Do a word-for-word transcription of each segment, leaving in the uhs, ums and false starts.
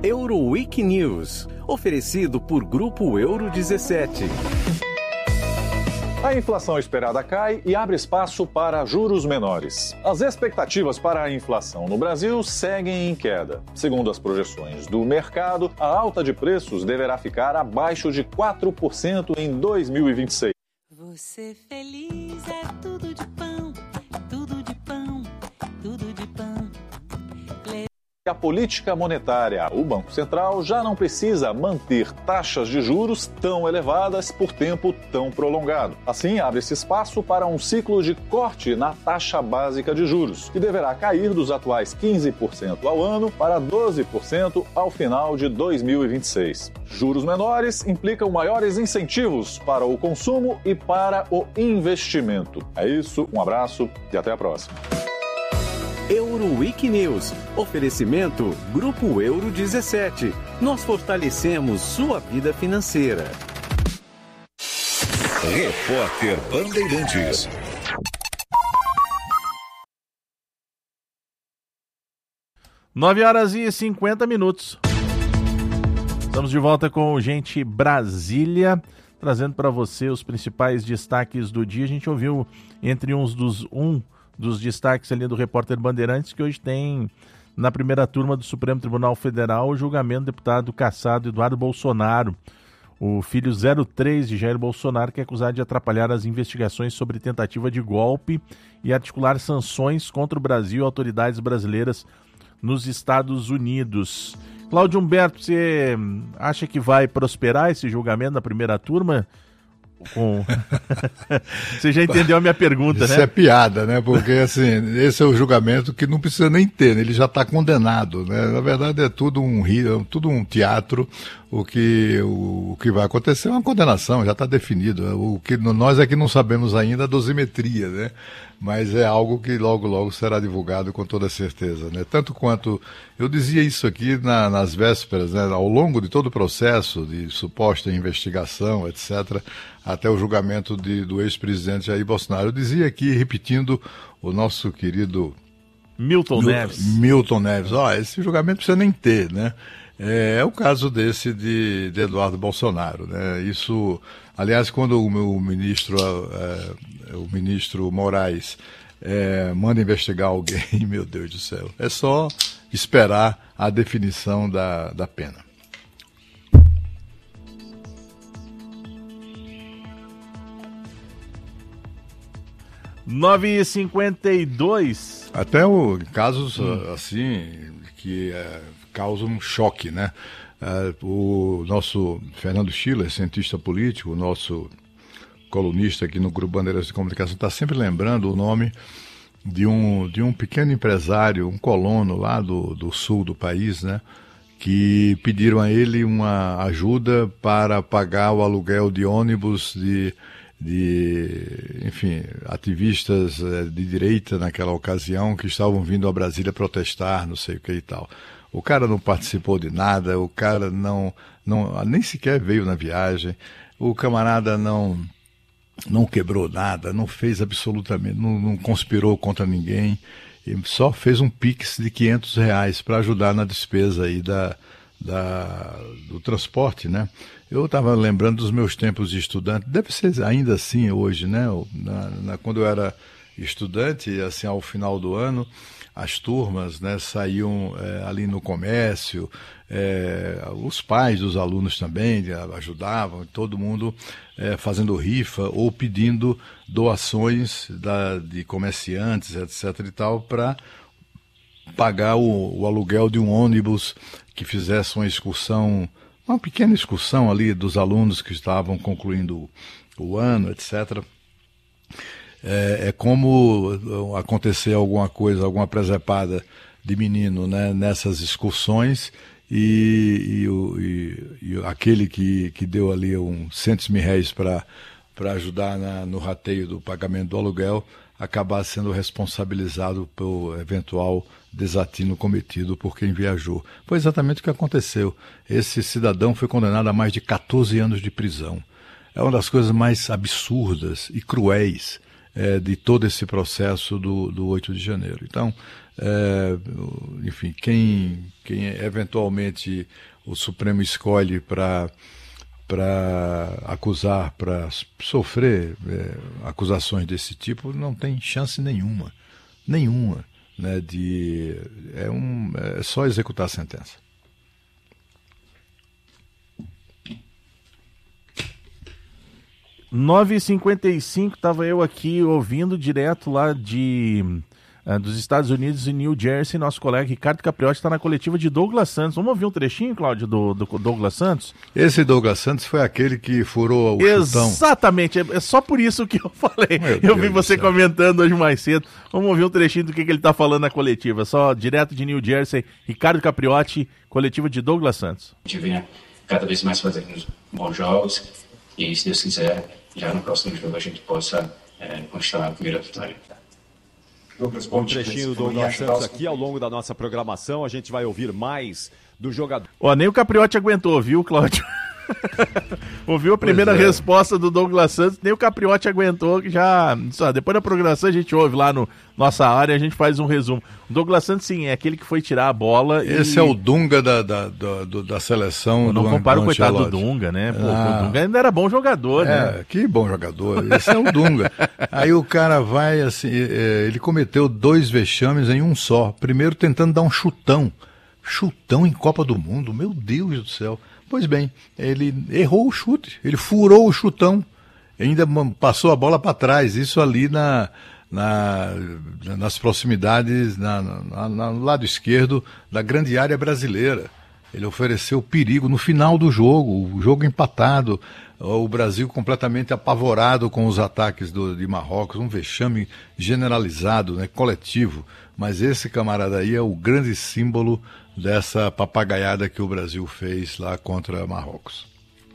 Euroweek News, oferecido por Grupo Euro dezessete. A inflação esperada cai e abre espaço para juros menores. As expectativas para a inflação no Brasil seguem em queda. Segundo as projeções do mercado, a alta de preços deverá ficar abaixo de quatro por cento em dois mil e vinte e seis. Você feliz é tudo de pão, tudo de pão, tudo de pão. A política monetária, o Banco Central já não precisa manter taxas de juros tão elevadas por tempo tão prolongado. Assim, abre-se espaço para um ciclo de corte na taxa básica de juros, que deverá cair dos atuais quinze por cento ao ano para doze por cento ao final de dois mil e vinte e seis. Juros menores implicam maiores incentivos para o consumo e para o investimento. É isso, um abraço e até a próxima. Euroweek News. Oferecimento Grupo Euro dezessete. Nós fortalecemos sua vida financeira. Repórter Bandeirantes. nove horas e cinquenta minutos. Estamos de volta com o Gente Brasília, trazendo para você os principais destaques do dia. A gente ouviu entre uns dos um dos destaques ali do Repórter Bandeirantes, que hoje tem na primeira turma do Supremo Tribunal Federal o julgamento do deputado cassado Eduardo Bolsonaro, o filho zero três de Jair Bolsonaro, que é acusado de atrapalhar as investigações sobre tentativa de golpe e articular sanções contra o Brasil e autoridades brasileiras nos Estados Unidos. Cláudio Humberto, você acha que vai prosperar esse julgamento na primeira turma? Com... Você já entendeu a minha pergunta, Isso né? Isso é piada, né? Porque, assim, esse é o julgamento que não precisa nem ter, né? Ele já está condenado, né? Na verdade, é tudo um, tudo um teatro. O que, o, o que vai acontecer é uma condenação, já está definido. O que nós é que não sabemos ainda a dosimetria, né? Mas é algo que logo, logo será divulgado com toda certeza, né? Tanto quanto, eu dizia isso aqui na, nas vésperas, né? Ao longo de todo o processo de suposta investigação, etcétera, até o julgamento de, do ex-presidente Jair Bolsonaro, eu dizia aqui, repetindo o nosso querido Milton Mil, Neves. Milton Neves, ó, esse julgamento precisa nem ter, né? É, é o caso desse de, de Eduardo Bolsonaro, né? Isso, aliás, quando o meu ministro, é, o ministro Moraes é, manda investigar alguém, meu Deus do céu, é só esperar a definição da, da pena. nove e cinquenta e dois. Até o, casos hum. assim que é, causam um choque, né? É, o nosso Fernando Schiller, cientista político, o nosso colunista aqui no Grupo Bandeirantes de Comunicação, está sempre lembrando o nome de um, de um pequeno empresário, um colono lá do, do sul do país, né? Que pediram a ele uma ajuda para pagar o aluguel de ônibus de... de, enfim, ativistas de direita naquela ocasião que estavam vindo a Brasília protestar, não sei o que e tal. O cara não participou de nada, o cara não, não nem sequer veio na viagem, o camarada não, não quebrou nada, não fez absolutamente, não, não conspirou contra ninguém, e só fez um pix de quinhentos reais para ajudar na despesa aí da, da, do transporte, né? Eu estava lembrando dos meus tempos de estudante, deve ser ainda assim hoje, né? Na, na, quando eu era estudante, assim, ao final do ano, as turmas, né, saíam é, ali no comércio, é, os pais dos alunos também ajudavam, todo mundo é, fazendo rifa ou pedindo doações da, de comerciantes, etc e tal, para pagar o, o aluguel de um ônibus que fizesse uma excursão, uma pequena excursão ali dos alunos que estavam concluindo o, o ano, etcétera. É, é como acontecer alguma coisa, alguma presepada de menino, né, nessas excursões e, e, o, e, e aquele que, que deu ali uns cento mil réis para ajudar na, no rateio do pagamento do aluguel acabar sendo responsabilizado pelo eventual desatino cometido por quem viajou. Foi exatamente o que aconteceu. Esse cidadão foi condenado a mais de quatorze anos de prisão. É uma das coisas mais absurdas e cruéis é, de todo esse processo do, do oito de janeiro. Então, é, enfim, quem, quem eventualmente o Supremo escolhe para para acusar, para sofrer é, acusações desse tipo, não tem chance nenhuma, nenhuma, né, de, é, um, é só executar a sentença. nove e cinquenta e cinco, estava eu aqui ouvindo direto lá de... Uh, dos Estados Unidos e New Jersey, nosso colega Ricardo Capriotti está na coletiva de Douglas Santos. Vamos ouvir um trechinho, Cláudio, do, do Douglas Santos? Esse Douglas Santos foi aquele que furou o chutão. Exatamente, é, é só por isso que eu falei. Meu eu Deus vi você comentando hoje mais cedo. Vamos ouvir um trechinho do que, que ele está falando na coletiva. Só direto de New Jersey, Ricardo Capriotti, coletiva de Douglas Santos. A gente venha cada vez mais fazendo bons jogos e, se Deus quiser, já no próximo jogo a gente possa é, conquistar a primeira vitória. Um trechinho do Douglas Santos aqui ao longo da nossa programação. A gente vai ouvir mais do jogador. Ó, nem o Capriotti aguentou, viu, Cláudio? Ouviu a primeira é. resposta do Douglas Santos, nem o Capriotti aguentou, que já... Só, depois da programação a gente ouve lá no nossa área, a gente faz um resumo. O Douglas Santos, sim, é aquele que foi tirar a bola. Esse e... é o Dunga da, da, da, da seleção. Eu não do comparo do o coitado do Ancelotti. Dunga, né? Pô, ah. O Dunga ainda era bom jogador, é, né? Que bom jogador. Esse é o Dunga. Aí o cara vai assim, é, ele cometeu dois vexames em um só. Primeiro tentando dar um chutão. Chutão em Copa do Mundo, meu Deus do céu. Pois bem, ele errou o chute, ele furou o chutão, ainda passou a bola para trás, isso ali na, na, nas proximidades, na, na, na, no lado esquerdo da grande área brasileira. Ele ofereceu perigo no final do jogo, o jogo empatado, o Brasil completamente apavorado com os ataques do, de Marrocos, um vexame generalizado, né, coletivo. Mas esse camarada aí é o grande símbolo dessa papagaiada que o Brasil fez lá contra Marrocos.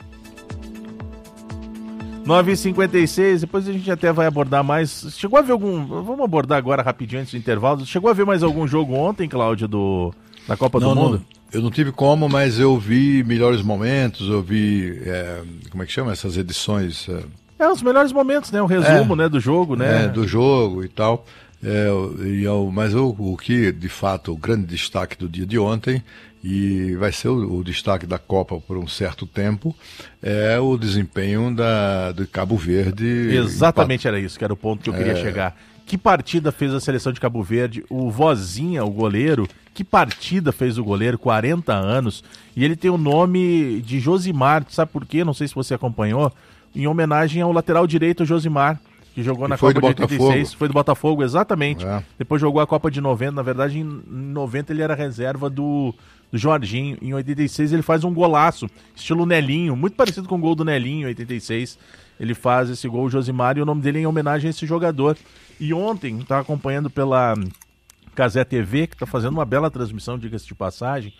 nove e cinquenta e seis, depois a gente até vai abordar mais. Chegou a ver algum... Vamos abordar agora rapidinho antes do intervalo. Chegou a ver mais algum jogo ontem, Cláudio, do... da Copa não, do Mundo? Não. Eu não tive como, mas eu vi melhores momentos, eu vi, é, como é que chama essas edições? É, é os melhores momentos, né? O resumo, é, né, do jogo, né? É, do jogo e tal. É, e eu, mas eu, o que, de fato, o grande destaque do dia de ontem, e vai ser o, o destaque da Copa por um certo tempo, é o desempenho da, do Cabo Verde. Exatamente, era isso, que era o ponto que eu queria é... chegar. Que partida fez a seleção de Cabo Verde? O Vozinha, o goleiro, que partida fez o goleiro, quarenta anos, e ele tem o nome de Josimar, sabe por quê? Não sei se você acompanhou, em homenagem ao lateral direito Josimar, que jogou que na Copa de oitenta e seis, foi do Botafogo, exatamente. É. Depois jogou a Copa de noventa, na verdade em noventa ele era reserva do, do Jorginho, em oitenta e seis ele faz um golaço, estilo Nelinho, muito parecido com o gol do Nelinho em oitenta e seis, ele faz esse gol, o Josimar, e o nome dele é em homenagem a esse jogador. E ontem, estava acompanhando pela Cazé T V, que está fazendo uma bela transmissão, diga-se de passagem,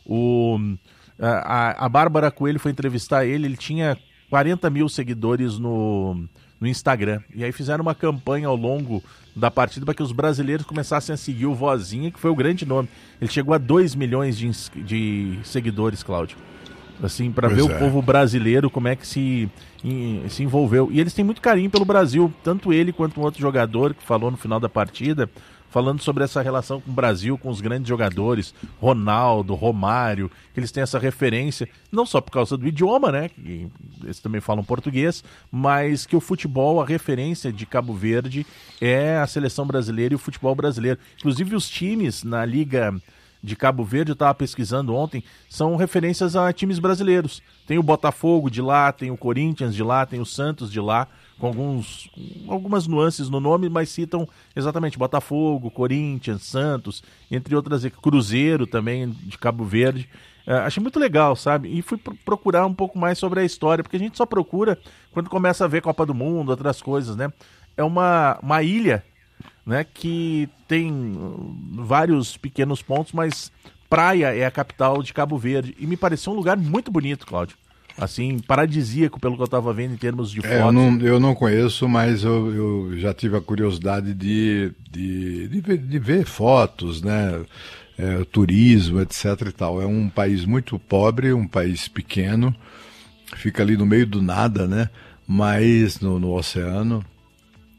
o, a, a Bárbara Coelho foi entrevistar ele, ele tinha quarenta mil seguidores no, no Instagram, e aí fizeram uma campanha ao longo da partida para que os brasileiros começassem a seguir o Vozinha, que foi o grande nome. Ele chegou a dois milhões de, de seguidores, Cláudio. Assim, para ver é. o povo brasileiro como é que se, em, se envolveu. E eles têm muito carinho pelo Brasil, tanto ele quanto um outro jogador que falou no final da partida, falando sobre essa relação com o Brasil, com os grandes jogadores, Ronaldo, Romário, que eles têm essa referência, não só por causa do idioma, né, que eles também falam português, mas que o futebol, a referência de Cabo Verde é a seleção brasileira e o futebol brasileiro. Inclusive os times na Liga de Cabo Verde, eu estava pesquisando ontem, são referências a times brasileiros. Tem o Botafogo de lá, tem o Corinthians de lá, tem o Santos de lá, com alguns, algumas nuances no nome, mas citam exatamente Botafogo, Corinthians, Santos, entre outras, Cruzeiro também de Cabo Verde. Uh, achei muito legal, sabe? E fui procurar um pouco mais sobre a história, porque a gente só procura quando começa a ver Copa do Mundo, outras coisas, né? É uma, uma ilha, né, que tem vários pequenos pontos, mas Praia é a capital de Cabo Verde, e me pareceu um lugar muito bonito, Cláudio, assim, paradisíaco pelo que eu estava vendo em termos de fotos. É, eu, não, eu não conheço, mas eu, eu já tive a curiosidade de, de, de, ver, de ver fotos, né, é, turismo, etc e tal. É um país muito pobre, um país pequeno, fica ali no meio do nada, né, mas no, no oceano.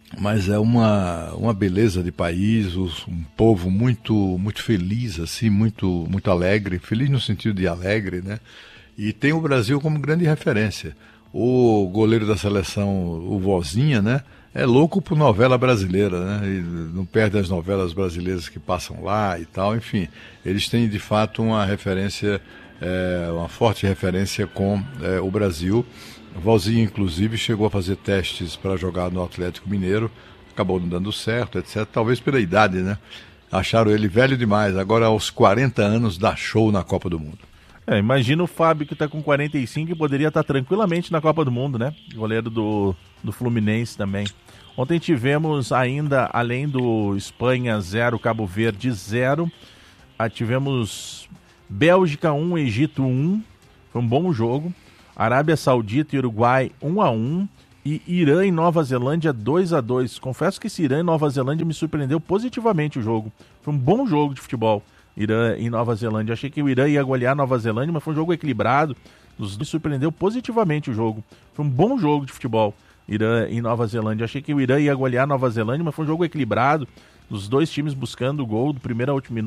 mas é uma, uma beleza de país, um povo muito, muito feliz, assim, muito, muito alegre, feliz no sentido de alegre, né? E tem o Brasil como grande referência. O goleiro da seleção, o Vozinha, né? É louco por novela brasileira, né? E não perde as novelas brasileiras que passam lá e tal, enfim. Eles têm, de fato, uma referência, é, uma forte referência com é, o Brasil. O Vozinha, inclusive, chegou a fazer testes para jogar no Atlético Mineiro, acabou não dando certo, etcétera. Talvez pela idade, né? Acharam ele velho demais, agora aos quarenta anos dá show na Copa do Mundo. É, imagina o Fábio que está com quarenta e cinco e poderia estar tranquilamente na Copa do Mundo, né? Goleiro do, do Fluminense também. Ontem tivemos ainda, além do Espanha zero, Cabo Verde zero, ah, tivemos Bélgica um, Egito um, foi um bom jogo. Arábia Saudita e Uruguai um a um e Irã e Nova Zelândia dois a dois. Confesso que esse Irã e Nova Zelândia me surpreendeu positivamente o jogo. Foi um bom jogo de futebol. Irã e Nova Zelândia. Achei que o Irã ia golear a Nova Zelândia, mas foi um jogo equilibrado. Nos surpreendeu positivamente o jogo. Foi um bom jogo de futebol. Irã e Nova Zelândia. Achei que o Irã ia golear a Nova Zelândia, mas foi um jogo equilibrado. Os dois times buscando o gol do primeiro ao último minuto.